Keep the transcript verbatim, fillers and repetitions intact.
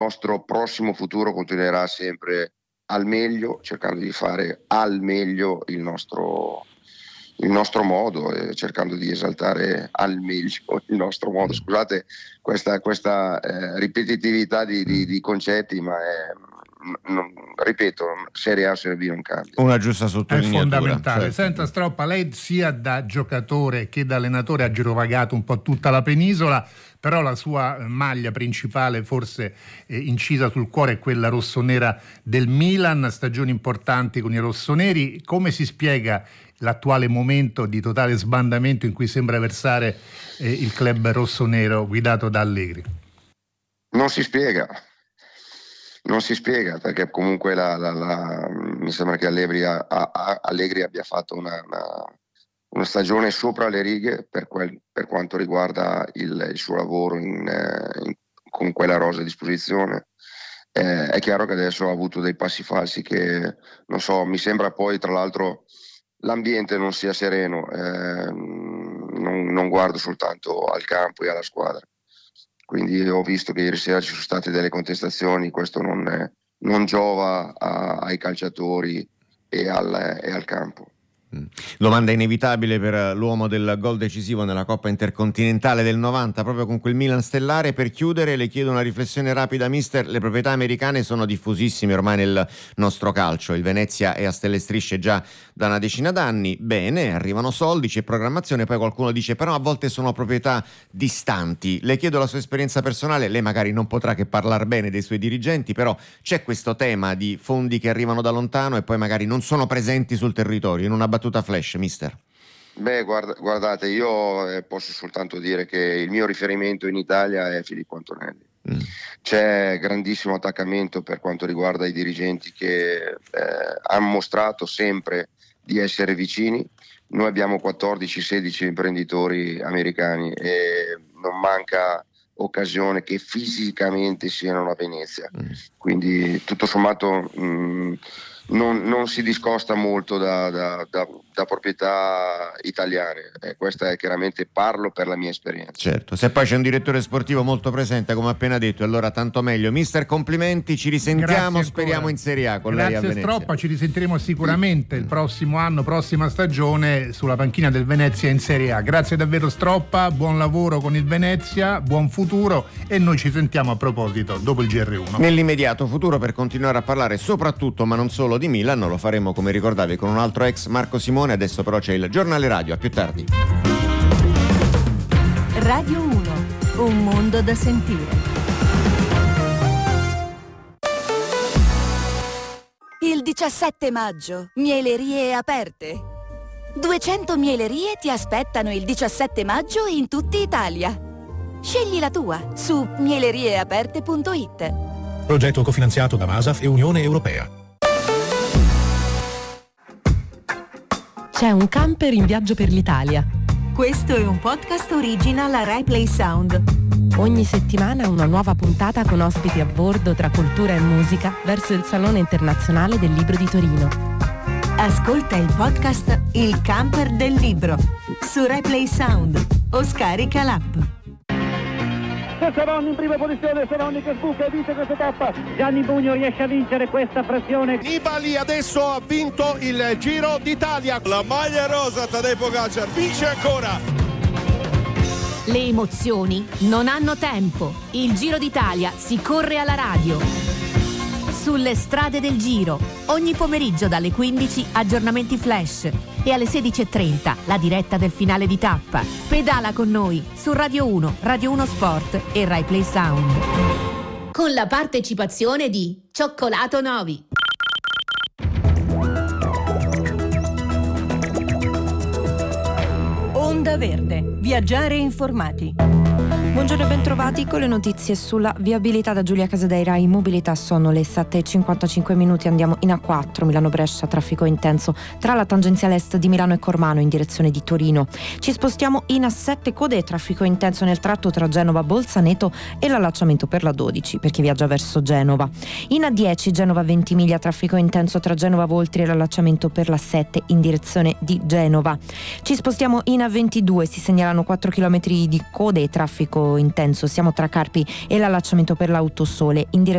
nostro prossimo futuro continuerà sempre al meglio, cercando di fare al meglio il nostro, il nostro modo, e cercando di esaltare al meglio il nostro modo. Scusate questa, questa eh, ripetitività di, di, di concetti, ma è... Non, ripeto, Serie A o Serie B non cambia. Una giusta sottolineatura. È fondamentale. Certo. Senta Stroppa, lei sia da giocatore che da allenatore ha girovagato un po' tutta la penisola, però la sua maglia principale, forse eh, incisa sul cuore, è quella rossonera del Milan, stagioni importanti con i rossoneri. Come si spiega l'attuale momento di totale sbandamento in cui sembra versare eh, il club rossonero guidato da Allegri? Non si spiega. Non si spiega, perché comunque la, la, la, mi sembra che Allegri, a, a, Allegri abbia fatto una, una, una stagione sopra le righe per, quel, per quanto riguarda il, il suo lavoro in, in, con quella rosa a disposizione. Eh, è chiaro che adesso ha avuto dei passi falsi che, non so, mi sembra poi tra l'altro l'ambiente non sia sereno, eh, non, non guardo soltanto al campo e alla squadra. Quindi ho visto che ieri sera ci sono state delle contestazioni, questo non, è, non giova a, ai calciatori e al, e al campo. Domanda inevitabile per l'uomo del gol decisivo nella Coppa Intercontinentale del novanta, proprio con quel Milan stellare. Per chiudere le chiedo una riflessione rapida, mister. Le proprietà americane sono diffusissime ormai nel nostro calcio, il Venezia è a stelle e strisce già da una decina d'anni. Bene, arrivano soldi, c'è programmazione, poi qualcuno dice però a volte sono proprietà distanti. Le chiedo la sua esperienza personale, lei magari non potrà che parlare bene dei suoi dirigenti, però c'è questo tema di fondi che arrivano da lontano e poi magari non sono presenti sul territorio. In una battuta flash, mister. Beh, guarda, guardate, io eh, posso soltanto dire che il mio riferimento in Italia è Filippo Antonelli. Mm. C'è grandissimo attaccamento per quanto riguarda i dirigenti che eh, hanno mostrato sempre di essere vicini. Noi abbiamo quattordici sedici imprenditori americani e non manca occasione che fisicamente siano a Venezia. Mm. Quindi tutto sommato mh, Non, non si discosta molto da, da, da, da proprietà italiane, eh, questa è chiaramente, parlo per la mia esperienza. Certo, se poi c'è un direttore sportivo molto presente come appena detto, allora tanto meglio. Mister, complimenti, ci risentiamo, speriamo in Serie A con Grazie lei a Venezia. Grazie Stroppa, ci risentiremo sicuramente il prossimo anno, prossima stagione sulla panchina del Venezia in Serie A. Grazie davvero Stroppa, buon lavoro con il Venezia, buon futuro, e noi ci sentiamo a proposito dopo il G R uno. Nell'immediato futuro, per continuare a parlare soprattutto ma non solo di Milan, lo faremo come ricordavi con un altro ex, Marco Simone. Adesso però c'è il giornale radio, a più tardi. Radio uno, un mondo da sentire. Il diciassette maggio, mielerie aperte. duecento mielerie ti aspettano il diciassette maggio in tutta Italia. Scegli la tua su mielerieaperte punto it. Progetto cofinanziato da Masaf e Unione Europea. C'è un camper in viaggio per l'Italia. Questo è un podcast original Rai Play Sound. Ogni settimana una nuova puntata con ospiti a bordo tra cultura e musica verso il Salone Internazionale del Libro di Torino. Ascolta il podcast Il Camper del Libro su Rai Play Sound o scarica l'app. Seronni in prima posizione, Seronni che sbuca e vince questa tappa. Gianni Bugno riesce a vincere questa pressione. Nibali adesso ha vinto il Giro d'Italia. La maglia rosa, Tadej Pogačar vince ancora. Le emozioni non hanno tempo. Il Giro d'Italia si corre alla radio. Sulle strade del Giro, ogni pomeriggio dalle quindici aggiornamenti flash e alle sedici e trenta la diretta del finale di tappa. Pedala con noi su Radio uno, Radio uno Sport e Rai Play Sound. Con la partecipazione di Cioccolato Novi. Onda Verde, viaggiare informati. Buongiorno e bentrovati con le notizie sulla viabilità da Giulia Casadeira. In mobilità sono le sette e cinquantacinque minuti, andiamo in A quattro, Milano-Brescia, traffico intenso tra la tangenziale est di Milano e Cormano in direzione di Torino. Ci spostiamo in A sette, code e traffico intenso nel tratto tra Genova-Bolzaneto e l'allacciamento per la dodici per chi viaggia verso Genova. In A dieci, Genova-Ventimiglia, traffico intenso tra Genova-Voltri e l'allacciamento per la sette in direzione di Genova. Ci spostiamo in A ventidue, si segnalano quattro chilometri di code e traffico intenso. Siamo tra Carpi e l'allacciamento per l'Autosole in direzione